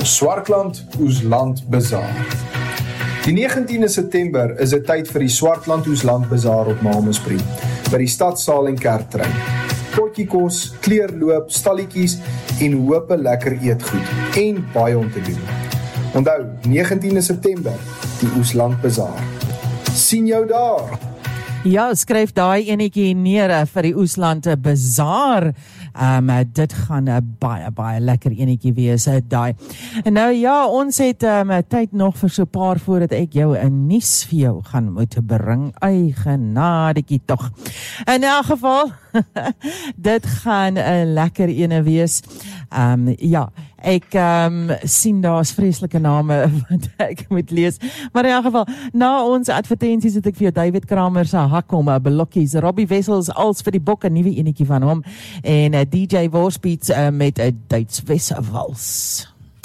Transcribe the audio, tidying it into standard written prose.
Swartland Oesland Bazaar. Die 19de September is 'n tyd vir die Swartland Oesland Bazaar op Malmesbury, by die Stadsaal en Kerktrein. Potjiekos, kleurloop, stalletjies en hoop lekker eetgoed en baie om te doen. Onthou, 19de September, die Oesland Bazaar. Sien jou daar! Ja, skryf daai enetjie neer vir die Oesland Bazaar. Dit gaan 'n baie lekker enetjie wees, daai. En nou ja, ons het tyd nog vir so 'n paar voordat ek jou 'n nuus vir jou gaan moet bring. Ai, genadetjie tog. In elk geval, dit gaan 'n lekker ene wees. Ja, ek sien daar's vreeslike name wat ek moet lees. Maar in elk geval, na ons advertensies het ek vir jou David Kramer se Hakkom, Blokkies, Robbie Wessels als vir die bok, 'n nuwe enetjie van hom, en DJ Worsbeats met 'n Duits Wesse wals.